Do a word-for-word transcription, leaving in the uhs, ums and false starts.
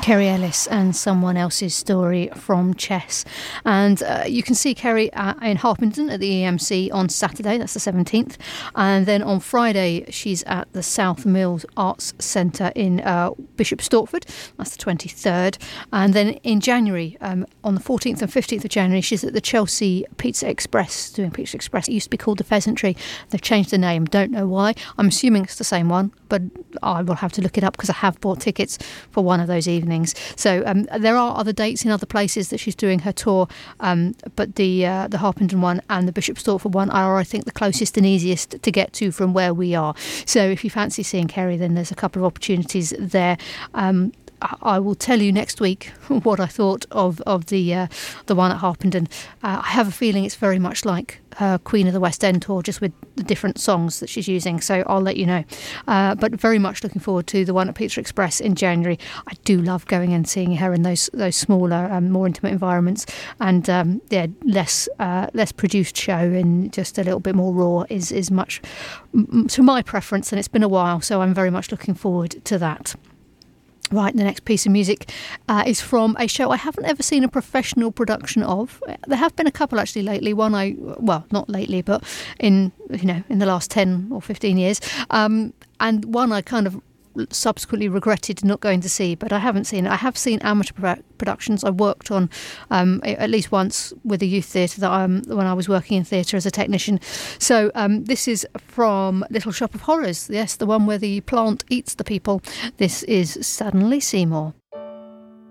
Kerry Ellis and Someone Else's Story from Chess. And uh, you can see Kerry uh, in Harpenden at the E M C on Saturday, that's the seventeenth. And then on Friday, she's at the South Mills Arts Centre in uh, Bishop Stortford, that's the twenty-third. And then in January, um, on the fourteenth and fifteenth of January, she's at the Chelsea Pizza Express, doing Pizza Express. It used to be called the Pheasantry. They've changed the name, don't know why. I'm assuming it's the same one, but I will have to look it up because I have bought tickets for one of those evenings. So um, there are other dates in other places that she's doing her tour, um, but the uh, the Harpenden one and the Bishop Stortford one are, I think, the closest and easiest to get to from where we are. So if you fancy seeing Kerry, then there's a couple of opportunities there. Um, I will tell you next week what I thought of of the uh, the one at Harpenden. Uh, I have a feeling it's very much like her Queen of the West End tour, just with the different songs that she's using. So I'll let you know. Uh, but very much looking forward to the one at Pizza Express in January. I do love going and seeing her in those those smaller, um, more intimate environments, and um, yeah, less uh, less produced show and just a little bit more raw is is much m- to my preference. And it's been a while, so I'm very much looking forward to that. Right, the next piece of music uh, is from a show I haven't ever seen a professional production of. There have been a couple actually lately. One I, well, not lately, but in you know in the last ten or fifteen years, um, and one I kind of subsequently regretted not going to see, but I haven't seen it. I have seen amateur pro- productions. I worked on um, at least once with a youth theatre that um, when I was working in theatre as a technician. So um, this is from Little Shop of Horrors. Yes, the one where the plant eats the people. This is Suddenly Seymour.